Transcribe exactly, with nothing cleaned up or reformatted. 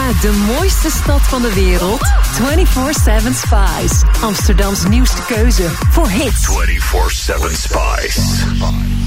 de mooiste stad van de wereld. vierentwintig zeven Spice. Amsterdams nieuwste keuze voor hits. vierentwintig zeven Spice.